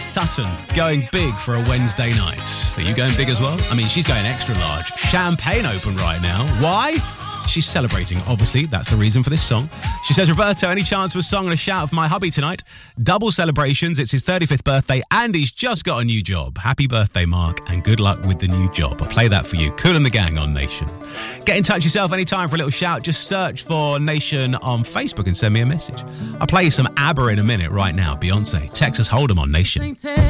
Sutton going big for a Wednesday night. Are you going big as well? I mean, she's going extra large. Champagne open right now. Why? She's celebrating, obviously. That's the reason for this song. She says, Roberto, any chance for a song and a shout for my hubby tonight? Double celebrations. It's his 35th birthday and he's just got a new job. Happy birthday, Mark, and good luck with the new job. I'll play that for you. Kool and the Gang on Nation. Get in touch yourself anytime for a little shout. Just search for Nation on Facebook and send me a message. I'll play you some ABBA in a minute right now. Beyonce, Texas Hold'em on Nation.